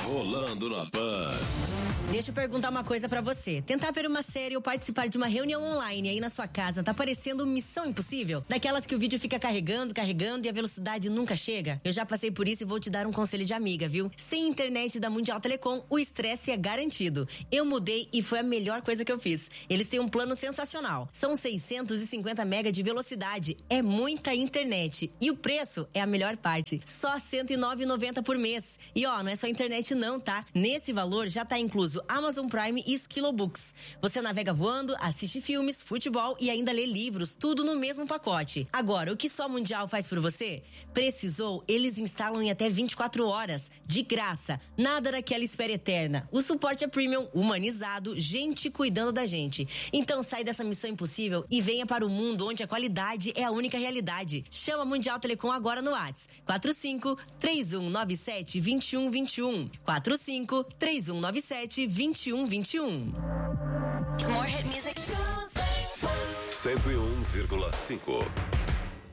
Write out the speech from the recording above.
Rolando na Pan. Deixa eu perguntar uma coisa pra você. Tentar ver uma série ou participar de uma reunião online aí na sua casa tá parecendo missão impossível? Daquelas que o vídeo fica carregando e a velocidade nunca chega? Eu já passei por isso e vou te dar um conselho de amiga, viu? Sem internet da Mundial Telecom, o estresse é garantido. Eu mudei e foi a melhor coisa que eu fiz. Eles têm um plano sensacional. São 650 mega de velocidade. É muita internet. E o preço é a melhor parte. Só R$ 109,90 por mês. E ó, não é só internet não, tá? Nesse valor já tá incluso Amazon Prime e Skillobooks. Você navega voando, assiste filmes, futebol e ainda lê livros, tudo no mesmo pacote. Agora, o que só a Mundial faz por você? Precisou? Eles instalam em até 24 horas, de graça. Nada daquela espera eterna. O suporte é premium, humanizado, gente cuidando da gente. Então sai dessa missão impossível e venha para o mundo onde a qualidade é a única realidade. Chama a Mundial Telecom agora no WhatsApp. 45-3197-2121. 45-3197-2121. More hit music. 101,5.